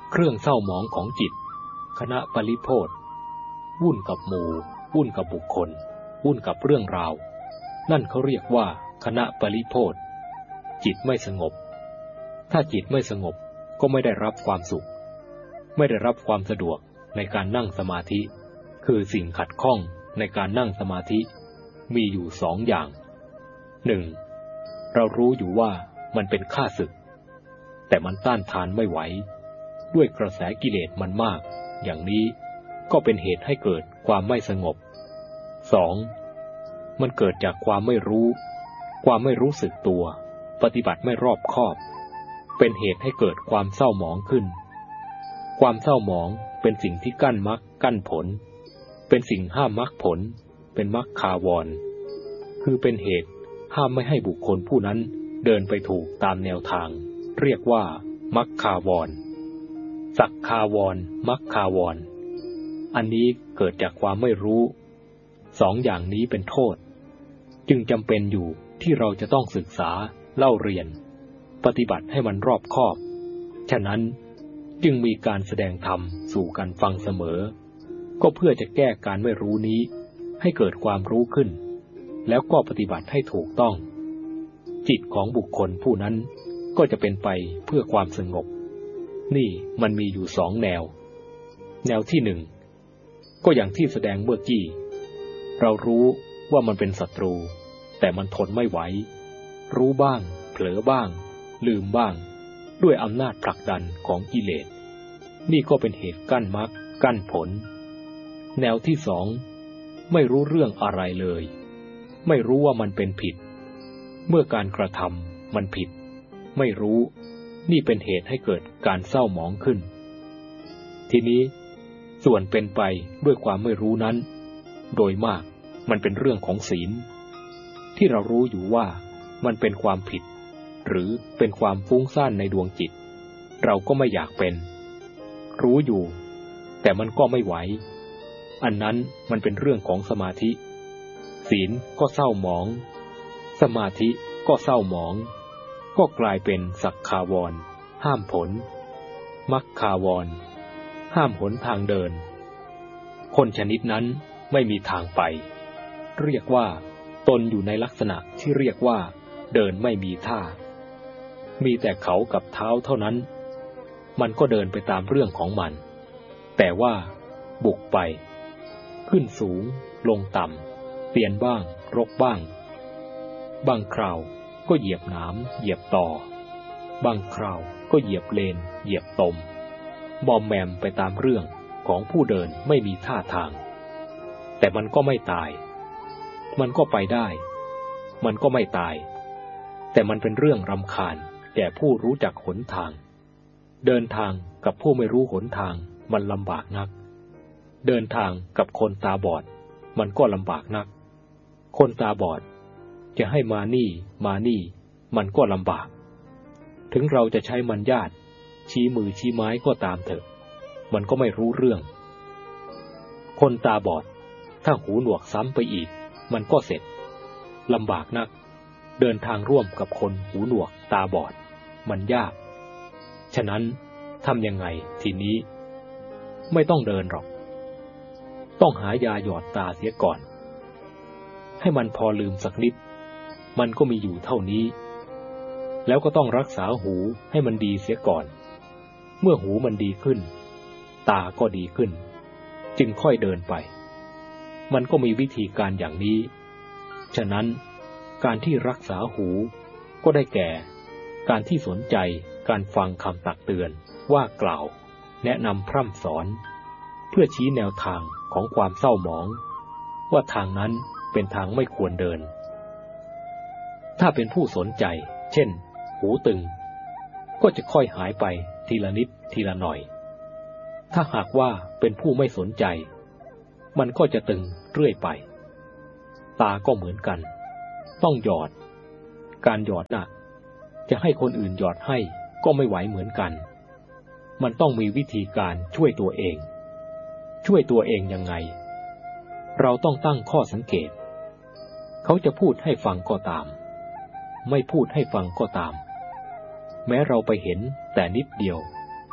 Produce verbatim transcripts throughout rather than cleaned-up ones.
เครื่องเศร้าหมองของจิตคณะปริโภทวุ่นกับหมู่วุ่นกับบุคคลวุ่นกับเรื่องราวนั่นเขาเรียกว่าคณะปริโภทจิตไม่สงบถ้าจิตไม่สงบก็ไม่ได้รับความสุขไม่ได้รับความสะดวกในการนั่งสมาธิคือสิ่งขัดข้องในการนั่งสมาธิมีอยู่สองอย่างหนึ่งเรารู้อยู่ว่ามันเป็นข้าศึกแต่มันต้านทานไม่ไหวด้วยกระแสกิเลสมันมากอย่างนี้ก็เป็นเหตุให้เกิดความไม่สงบสองมันเกิดจากความไม่รู้ความไม่รู้สึกตัวปฏิบัติไม่รอบคอบเป็นเหตุให้เกิดความเศร้าหมองขึ้นความเศร้าหมองเป็นสิ่งที่กั้นมรรคกั้นผลเป็นสิ่งห้ามมรรคผลเป็นมรรคคาวรคือเป็นเหตุห้ามไม่ให้บุคคลผู้นั้นเดินไปถูกตามแนวทางเรียกว่ามรรคคาวรสักคาวรมรรคคาวรอันนี้เกิดจากความไม่รู้สองอย่างนี้เป็นโทษจึงจำเป็นอยู่ที่เราจะต้องศึกษาเล่าเรียนปฏิบัติให้มันรอบคอบฉะนั้นจึงมีการแสดงธรรมสู่กันฟังเสมอก็เพื่อจะแก้การไม่รู้นี้ให้เกิดความรู้ขึ้นแล้วก็ปฏิบัติให้ถูกต้องจิตของบุคคลผู้นั้นก็จะเป็นไปเพื่อความสงบนี่มันมีอยู่สองแนวแนวที่หนึ่งก็อย่างที่แสดงเมื่อกี้เรารู้ว่ามันเป็นศัตรูแต่มันทนไม่ไหวรู้บ้างเผลอบ้างลืมบ้างด้วยอำนาจผลักดันของกิเลสนี่ก็เป็นเหตุกั้นมรรคกั้นผลแนวที่สองไม่รู้เรื่องอะไรเลยไม่รู้ว่ามันเป็นผิดเมื่อการกระทำมันผิดไม่รู้นี่เป็นเหตุให้เกิดการเศร้าหมองขึ้นทีนี้ส่วนเป็นไปด้วยความไม่รู้นั้นโดยมากมันเป็นเรื่องของศีลที่เรารู้อยู่ว่ามันเป็นความผิดหรือเป็นความฟุ้งซ่านในดวงจิตเราก็ไม่อยากเป็นรู้อยู่แต่มันก็ไม่ไหวอันนั้นมันเป็นเรื่องของสมาธิศีลก็เศร้าหมองสมาธิก็เศร้าหมองก็กลายเป็นสักขาวรห้ามผลมรรคคาวรห้ามหนทางเดินคนชนิดนั้นไม่มีทางไปเรียกว่าตนอยู่ในลักษณะที่เรียกว่าเดินไม่มีท่ามีแต่เขากับเท้าเท่านั้นมันก็เดินไปตามเรื่องของมันแต่ว่าบุกไปขึ้นสูงลงต่ำเปลี่ยนบ้างรกบ้างบางคราวก็เหยียบหนามเหยียบต่อบางคราวก็เหยียบเลนเหยียบตมมอมแมมไปตามเรื่องของผู้เดินไม่มีท่าทางแต่มันก็ไม่ตายมันก็ไปได้มันก็ไม่ตายแต่มันเป็นเรื่องรำคาญแก่ผู้รู้จักหนทางเดินทางกับผู้ไม่รู้หนทางมันลำบากนักเดินทางกับคนตาบอดมันก็ลำบากนักคนตาบอดจะให้มานี่มานี่มันก็ลำบากถึงเราจะใช้มัญญาตชี้มือชี้ไม้ก็ตามเถอะมันก็ไม่รู้เรื่องคนตาบอดถ้าหูหนวกซ้ำไปอีกมันก็เสร็จลำบากนักเดินทางร่วมกับคนหูหนวกตาบอดมันยากฉะนั้นทำยังไงทีนี้ไม่ต้องเดินหรอกต้องหายาหยอดตาเสียก่อนให้มันพอลืมสักนิดมันก็มีอยู่เท่านี้แล้วก็ต้องรักษาหูให้มันดีเสียก่อนเมื่อหูมันดีขึ้นตาก็ดีขึ้นจึงค่อยเดินไปมันก็มีวิธีการอย่างนี้ฉะนั้นการที่รักษาหูก็ได้แก่การที่สนใจการฟังคำตักเตือนว่ากล่าวแนะนำพร่ำสอนเพื่อชี้แนวทางของความเศร้าหมองว่าทางนั้นเป็นทางไม่ควรเดินถ้าเป็นผู้สนใจเช่นหูตึงก็จะค่อยหายไปทีละนิดทีละหน่อยถ้าหากว่าเป็นผู้ไม่สนใจมันก็จะตึงเรื่อยไปตาก็เหมือนกันต้องหยอดการหยอดน่ะจะให้คนอื่นหยอดให้ก็ไม่ไหวเหมือนกันมันต้องมีวิธีการช่วยตัวเองช่วยตัวเองยังไงเราต้องตั้งข้อสังเกตเขาจะพูดให้ฟังก็ตามไม่พูดให้ฟังก็ตามแม้เราไปเห็นแต่นิดเดียว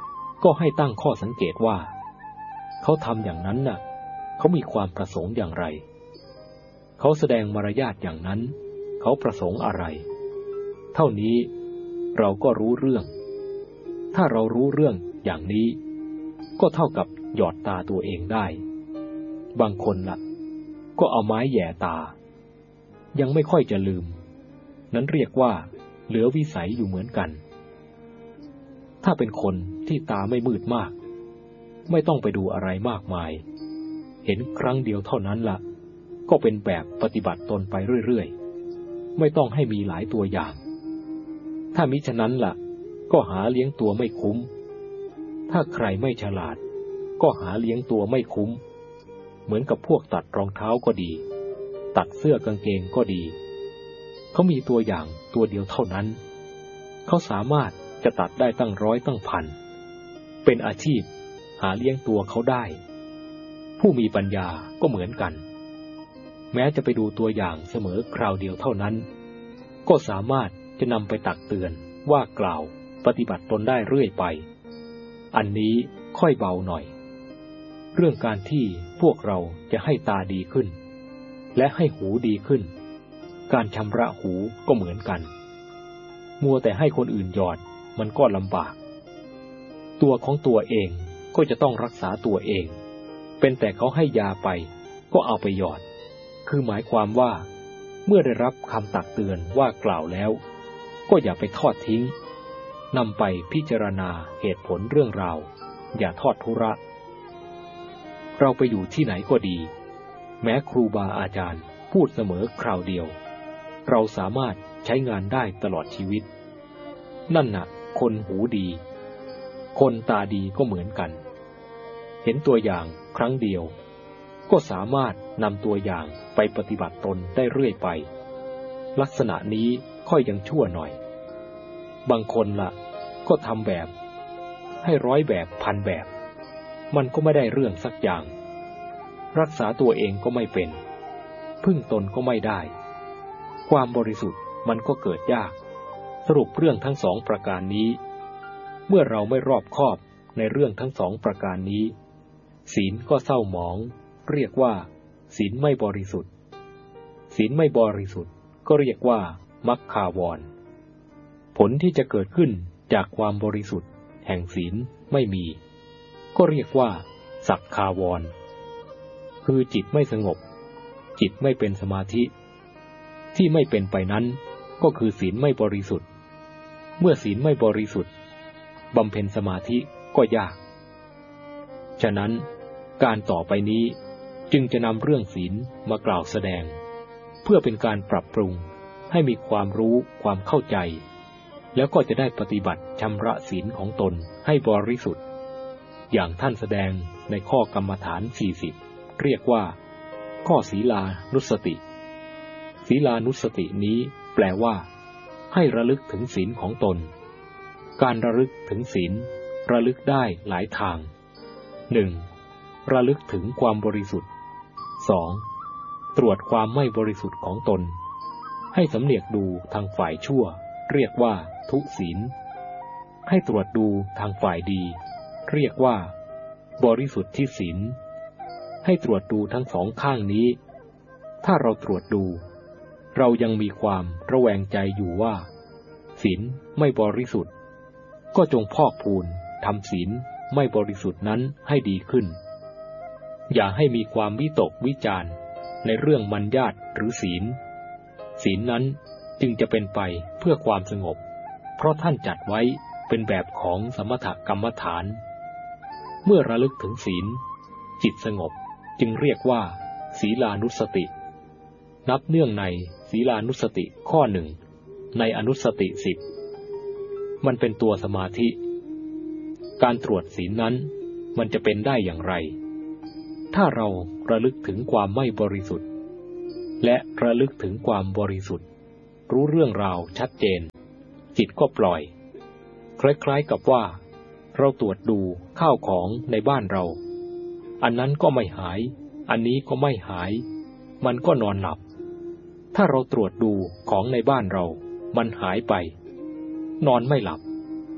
ก็ให้ตั้งข้อสังเกตว่าเขาทำอย่างนั้นน่ะเขามีความประสงค์อย่างไรเขาแสดงมารยาทอย่างนั้นเขาประสงค์อะไรเท่านี้เราก็รู้เรื่องถ้าเรารู้เรื่องอย่างนี้ก็เท่ากับหยอดตาตัวเองได้บางคนล่ะก็เอาไม้แหย่ตายังไม่ค่อยจะลืมนั้นเรียกว่าเหลือวิสัยอยู่เหมือนกันถ้าเป็นคนที่ตาไม่มืดมากไม่ต้องไปดูอะไรมากมายเห็นครั้งเดียวเท่านั้นล่ะก็เป็นแบบปฏิบัติตนไปเรื่อยๆไม่ต้องให้มีหลายตัวอย่างถ้ามิฉะนั้นล่ะก็หาเลี้ยงตัวไม่คุ้มถ้าใครไม่ฉลาดก็หาเลี้ยงตัวไม่คุ้มเหมือนกับพวกตัดรองเท้าก็ดีตัดเสื้อกางเกงก็ดีเขามีตัวอย่างตัวเดียวเท่านั้นเขาสามารถจะตัดได้ตั้งร้อยตั้งพันเป็นอาชีพหาเลี้ยงตัวเขาได้ผู้มีปัญญาก็เหมือนกันแม้จะไปดูตัวอย่างเสมอคราวเดียวเท่านั้นก็สามารถจะนำไปตักเตือนว่ากล่าวปฏิบัติตนได้เรื่อยไปอันนี้ค่อยเบาหน่อยเรื่องการที่พวกเราจะให้ตาดีขึ้นและให้หูดีขึ้นการชำระหูก็เหมือนกันมัวแต่ให้คนอื่นหยอดมันก็ลำบากตัวของตัวเองก็จะต้องรักษาตัวเองเป็นแต่เขาให้ยาไปก็เอาไปหยอดคือหมายความว่าเมื่อได้รับคำตักเตือนว่ากล่าวแล้วก็อย่าไปทอดทิ้งนำไปพิจารณาเหตุผลเรื่องราวอย่าทอดทุระเราไปอยู่ที่ไหนก็ดีแม้ครูบาอาจารย์พูดเสมอคราวเดียวเราสามารถใช้งานได้ตลอดชีวิตนั่นน่ะคนหูดีคนตาดีก็เหมือนกันเห็นตัวอย่างครั้งเดียวก็สามารถนำตัวอย่างไปปฏิบัติตนได้เรื่อยไปลักษณะนี้ค่อยยังชั่วหน่อยบางคนล่ะก็ทำแบบให้ร้อยแบบพันแบบมันก็ไม่ได้เรื่องสักอย่างรักษาตัวเองก็ไม่เป็นพึ่งตนก็ไม่ได้ความบริสุทธิ์มันก็เกิดยากสรุปเรื่องทั้งสองประการนี้เมื่อเราไม่รอบคอบในเรื่องทั้งสองประการนี้ศีลก็เศร้าหมองเรียกว่าศีลไม่บริสุทธิ์ศีลไม่บริสุทธิ์ก็เรียกว่ามัคคาวรผลที่จะเกิดขึ้นจากความบริสุทธิ์แห่งศีลไม่มีก็เรียกว่าสักคาวรคือจิตไม่สงบจิตไม่เป็นสมาธิที่ไม่เป็นไปนั้นก็คือศีลไม่บริสุทธิ์เมื่อศีลไม่บริสุทธิ์บำเพ็ญสมาธิก็ยากฉะนั้นการต่อไปนี้จึงจะนำเรื่องศีลมากล่าวแสดงเพื่อเป็นการปรับปรุงให้มีความรู้ความเข้าใจแล้วก็จะได้ปฏิบัติชำระศีลของตนให้บริสุทธิ์อย่างท่านแสดงในข้อกรรมฐานสี่สิบเรียกว่าข้อศีลานุสติศีลานุสตินี้แปลว่าให้ระลึกถึงศีลของตนการระลึกถึงศีลระลึกได้หลายทางหนึ่งระลึกถึงความบริสุทธิ์สองตรวจความไม่บริสุทธิ์ของตนให้สำเนียกดูทางฝ่ายชั่วเรียกว่าทุศีลให้ตรวจดูทางฝ่ายดีเรียกว่าบริสุทธิ์ที่ศีลให้ตรวจดูทั้งสองข้างนี้ถ้าเราตรวจดูเรายังมีความระแวงใจอยู่ว่าศีลไม่บริสุทธิ์ก็จงพอกพูนทำศีลไม่บริสุทธิ์นั้นให้ดีขึ้นอย่าให้มีความวิตกวิจารณ์ในเรื่องมัญญาตหรือศีลศีลนั้นจึงจะเป็นไปเพื่อความสงบเพราะท่านจัดไว้เป็นแบบของสมถกรรมฐานเมื่อระลึกถึงศีลจิตสงบจึงเรียกว่าศีลานุสตินับเนื่องในศีลานุสติข้อหนึ่งในอนุสติสิบมันเป็นตัวสมาธิการตรวจศีลนั้นมันจะเป็นได้อย่างไรถ้าเราระลึกถึงความไม่บริสุทธิ์และระลึกถึงความบริสุทธิ์รู้เรื่องราวชัดเจนจิตก็ปล่อยคล้ายๆกับว่าเราตรวจดูข้าวของในบ้านเราอันนั้นก็ไม่หายอันนี้ก็ไม่หายมันก็นอนหลับถ้าเราตรวจดูของในบ้านเรามันหายไปนอนไม่หลับ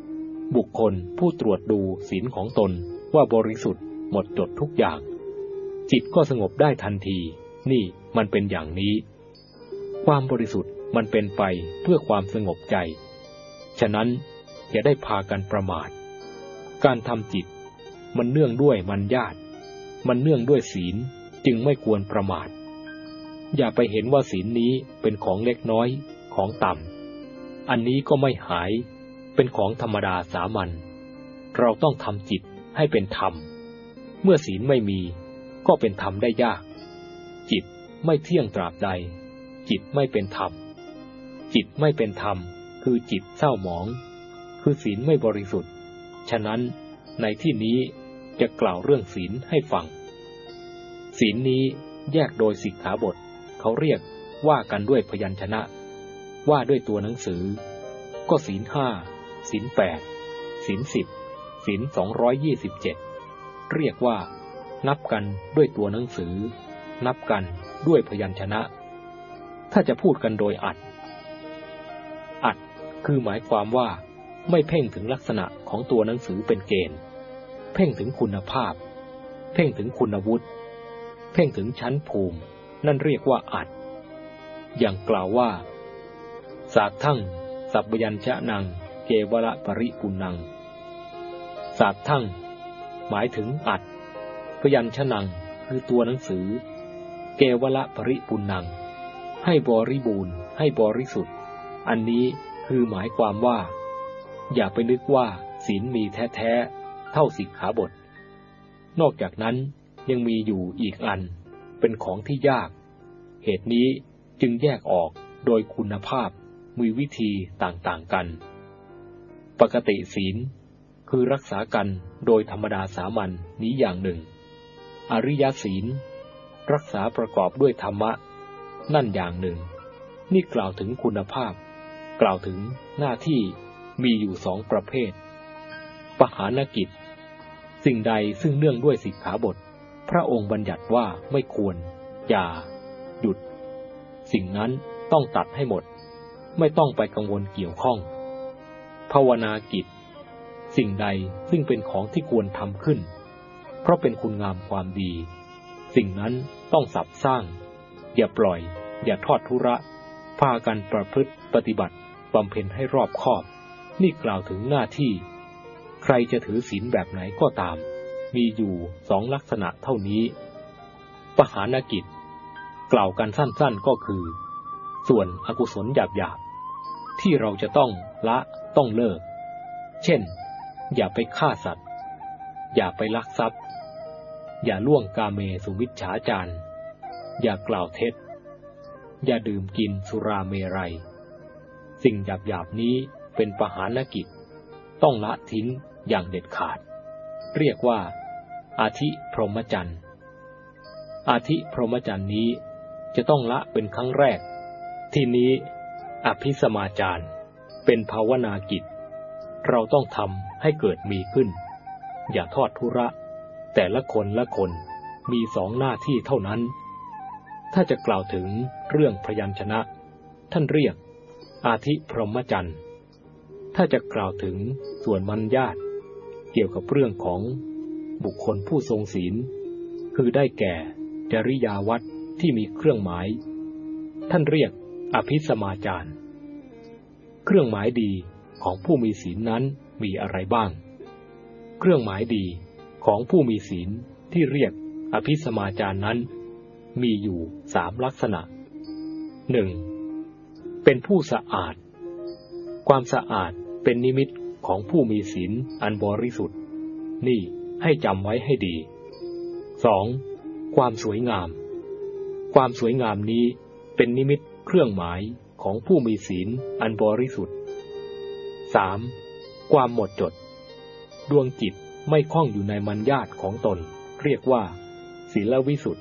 บุคคลผู้ตรวจดูศีลของตนว่าบริสุทธิ์หมดจดทุกอย่างจิตก็สงบได้ทันทีนี่มันเป็นอย่างนี้ความบริสุทธิ์มันเป็นไปเพื่อความสงบใจฉะนั้นอย่าได้พากันประมาทการทำจิตมันเนื่องด้วยมัญญาตมันเนื่องด้วยศีลจึงไม่ควรประมาทอย่าไปเห็นว่าศีลนี้เป็นของเล็กน้อยของต่ำอันนี้ก็ไม่หายเป็นของธรรมดาสามัญเราต้องทำจิตให้เป็นธรรมเมื่อศีลไม่มีก็เป็นธรรมได้ยากจิตไม่เที่ยงตราบใดจิตไม่เป็นธรรมจิตไม่เป็นธรรมคือจิตเศร้าหมองคือศีลไม่บริสุทธิ์ฉะนั้นในที่นี้จะกล่าวเรื่องศีลให้ฟังศีลนี้แยกโดยสิกขาบทเขาเรียกว่ากันด้วยพยัญชนะว่าด้วยตัวหนังสือก็ศีลห้าศีลแปดศีลสิบศีลสองร้อยยี่สิบเจ็ดเรียกว่านับกันด้วยตัวหนังสือนับกันด้วยพยัญชนะถ้าจะพูดกันโดยอัดอัดคือหมายความว่าไม่เพ่งถึงลักษณะของตัวหนังสือเป็นเกณฑ์เพ่งถึงคุณภาพเพ่งถึงคุณวุฒิเพ่งถึงชั้นภูมินั่นเรียกว่าอัดอย่างกล่าวว่าสากทั่งสัพพยัญชนังเกวละปริปุนังสากทั่งหมายถึงอัดพยัญชนังคือตัวหนังสือเกวละปริปุนังให้บริบูรณ์ให้บริสุทธิ์อันนี้คือหมายความว่าอย่าไปนึกว่าศีลมีแท้ๆเท่าสิกขาบทนอกจากนั้นยังมีอยู่อีกอันเป็นของที่ยากเหตุนี้จึงแยกออกโดยคุณภาพมีวิธีต่างๆกันปกติศีลคือรักษากันโดยธรรมดาสามัญนี้อย่างหนึ่งอริยศีลรักษาประกอบด้วยธรรมะนั่นอย่างหนึ่งนี่กล่าวถึงคุณภาพกล่าวถึงหน้าที่มีอยู่สองประเภทปหานกิจสิ่งใดซึ่งเนื่องด้วยสิกขาบทพระองค์บัญญัติว่าไม่ควรอย่าหยุดสิ่งนั้นต้องตัดให้หมดไม่ต้องไปกังวลเกี่ยวข้องภาวนากิจสิ่งใดซึ่งเป็นของที่ควรทำขึ้นเพราะเป็นคุณงามความดีสิ่งนั้นต้องสรรสร้างอย่าปล่อยอย่าทอดทุระพากันประพฤติปฏิบัติบำเพ็ญให้รอบคอบนี่กล่าวถึงหน้าที่ใครจะถือศีลแบบไหนก็ตามมีอยู่สองลักษณะเท่านี้ปหานกิจกล่าวกันสั้นๆก็คือส่วนอกุศลหยาบๆที่เราจะต้องละต้องเลิกเช่นอย่าไปฆ่าสัตว์อย่าไปลักทรัพย์อย่าล่วงกาเมสุมิจฉาจารอย่ากล่าวเท็จอย่าดื่มกินสุราเมรัยสิ่งหยาบๆนี้เป็นปหานกิจต้องละทิ้งอย่างเด็ดขาดเรียกว่าอาทิพรหมจรรย์อาทิพรหมจรรย์นี้จะต้องละเป็นครั้งแรกที่นี้อภิสมาจารเป็นภาวนากิจเราต้องทำให้เกิดมีขึ้นอย่าทอดทุระแต่ละคนละคนมีสองหน้าที่เท่านั้นถ้าจะกล่าวถึงเรื่องพยัญชนะท่านเรียกอาทิพรหมจรรย์ถ้าจะกล่าวถึงส่วนมัญญาตเกี่ยวกับเรื่องของบุคคลผู้ทรงศีลคือได้แก่จริยาวัดที่มีเครื่องหมายท่านเรียกอภิสมาจารเครื่องหมายดีของผู้มีศีลนั้นมีอะไรบ้างเครื่องหมายดีของผู้มีศีลที่เรียกอภิสมาจารนั้นมีอยู่สามลักษณะหนึ่งเป็นผู้สะอาดความสะอาดเป็นนิมิตของผู้มีศีลอันบริสุทธิ์นี่ให้จำไว้ให้ดีสองความสวยงามความสวยงามนี้เป็นนิมิตเครื่องหมายของผู้มีศีลอันบริสุทธิ์สามความหมดจดดวงจิตไม่คล้องอยู่ในมัญญาตของตนเรียกว่าศีลวิสุทธิ์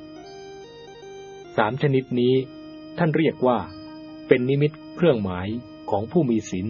สามชนิดนี้ท่านเรียกว่าเป็นนิมิตเครื่องหมายของผู้มีศีล